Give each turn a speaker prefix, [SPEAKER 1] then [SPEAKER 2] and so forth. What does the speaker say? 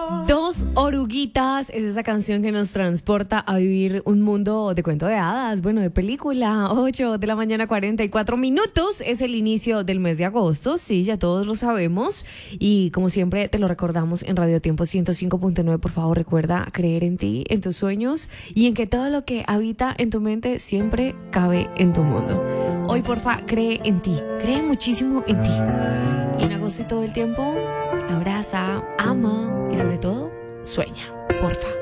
[SPEAKER 1] Dos oruguitas es esa canción que nos transporta a vivir un mundo de cuento de hadas, bueno, de película. 8 de la mañana, 44 minutos. Es el inicio del mes de agosto, sí, ya todos lo sabemos. Y como siempre te lo recordamos en Radio Tiempo 105.9. Por favor, recuerda creer en ti, en tus sueños y en que todo lo que habita en tu mente siempre cabe en tu mundo. Hoy, porfa, cree en ti, cree muchísimo en ti. Y en agosto y todo el tiempo, abraza, ama y sobre todo, sueña, porfa.